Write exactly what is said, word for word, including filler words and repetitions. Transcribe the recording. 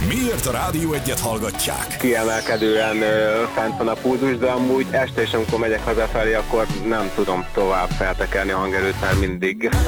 Miért a Rádió Egyet hallgatják? Kiemelkedően ö, fent van a pulzus, de amúgy este is, amikor megyek hazafelé, akkor nem tudom tovább feltekerni a hangerőt, mert mindig